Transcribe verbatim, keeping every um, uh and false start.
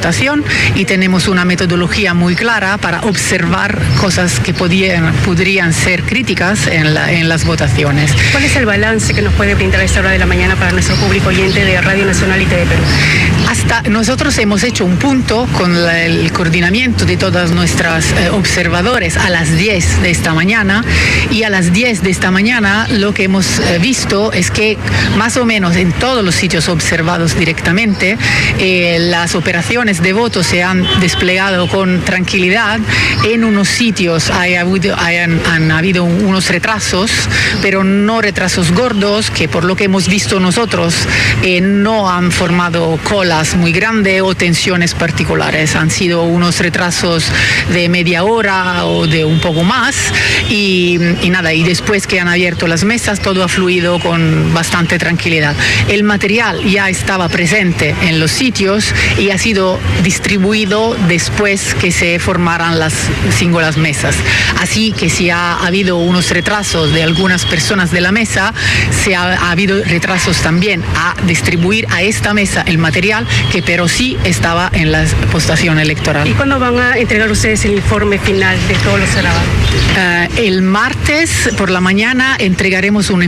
votación y tenemos una metodología muy clara para observar cosas que podían, podrían ser críticas en, la, en las votaciones. ¿Cuál es el balance que nos puede brindar a esta hora de la mañana para nuestro público oyente de Radio Nacional y T V Perú? Hasta nosotros hemos hecho un punto con la, el coordinamiento de todas nuestras eh, observadores a las diez de esta mañana, y a las diez de esta mañana lo que hemos eh, visto es que más o menos en todos los sitios observados directamente eh, las operaciones de voto se han desplegado con tranquilidad. En unos sitios hay habido, hayan, han habido unos retrasos, pero no retrasos gordos, que por lo que hemos visto nosotros eh, no han formado colas muy grandes o tensiones particulares. Han sido unos retrasos de media hora o de un poco más, y, y nada, y después que han abierto las mesas todo ha fluido con bastante tranquilidad. El material ya estaba presente en los sitios y ha sido distribuido después que se formaran las singulas mesas. Así que si ha habido unos retrasos de algunas personas de la mesa, se ha, ha habido retrasos también a distribuir a esta mesa el material que pero sí estaba en la postación electoral. ¿Y cuándo van a entregar ustedes el informe final de todos los grabados? Uh, el martes por la mañana entregaremos un